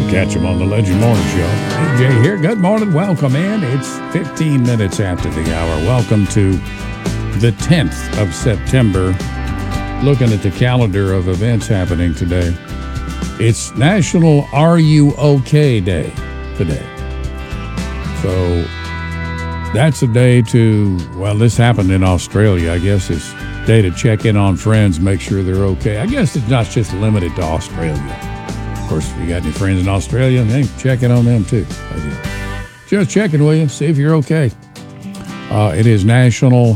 I'll catch him on the Legend Morning Show. AJ here. Good morning. Welcome in. It's 15 minutes after the hour. Welcome to the 10th of September. Looking at the calendar of events happening today. It's National Are You OK Day today. So that's a day to, well, this happened in Australia. I guess it's a day to check in on friends, make sure they're okay. I guess it's not just limited to Australia. Of course, if you got any friends in Australia, hey, check in on them too. Just checking with you, see if you're okay. It is National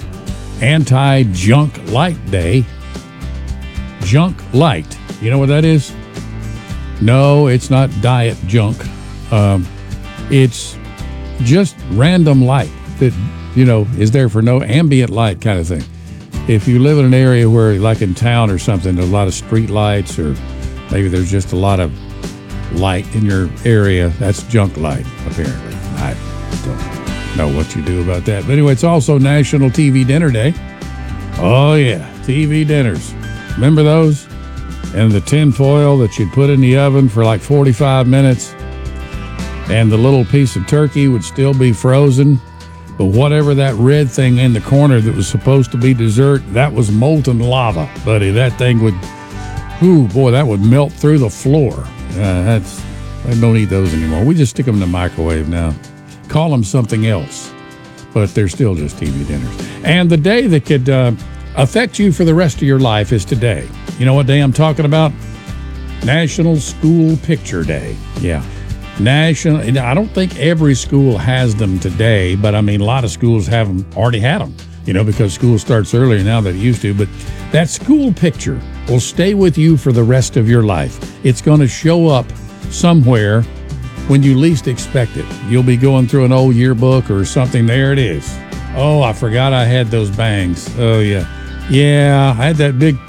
Anti-Junk Light Day. Junk light. You know what that is? No, it's not diet junk. It's just random light that, is there for no ambient light kind of thing. If you live in an area where, like in town or something, there's a lot of street lights or maybe there's just a lot of light in your area, that's junk light, apparently. I don't know what you do about that. But anyway, it's also National TV Dinner Day. Oh, yeah, TV dinners. Remember those? And the tin foil that you'd put in the oven for like 45 minutes, and the little piece of turkey would still be frozen, but whatever that red thing in the corner that was supposed to be dessert, that was molten lava, buddy. That thing would, that would melt through the floor. I don't eat those anymore. We just stick them in the microwave now. Call them something else, but they're still just TV dinners. And the day that could affect you for the rest of your life is today. You know what day I'm talking about? National School Picture Day. Yeah. I don't think every school has them today, but I mean, a lot of schools already had them, because school starts earlier now than it used to. But that school picture will stay with you for the rest of your life. It's going to show up somewhere when you least expect it. You'll be going through an old yearbook or something. There it is. Oh, I forgot I had those bangs. Oh, yeah. Yeah, I had that big